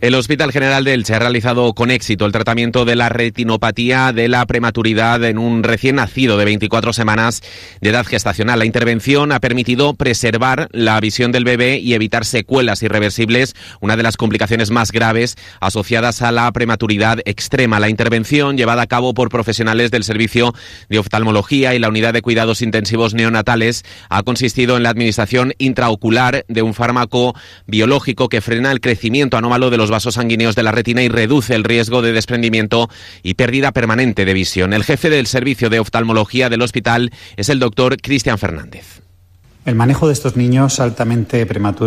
El Hospital General de Elche ha realizado con éxito el tratamiento de la retinopatía de la prematuridad en un recién nacido de 24 semanas de edad gestacional. La intervención ha permitido preservar la visión del bebé y evitar secuelas irreversibles, una de las complicaciones más graves asociadas a la prematuridad extrema. La intervención, llevada a cabo por profesionales del Servicio de Oftalmología y la Unidad de Cuidados Intensivos Neonatales, ha consistido en la administración intraocular de un fármaco biológico que frena el crecimiento anómalo de los vasos sanguíneos de la retina y reduce el riesgo de desprendimiento y pérdida permanente de visión. El jefe del Servicio de Oftalmología del hospital es el doctor Cristian Fernández. El manejo de estos niños altamente prematuros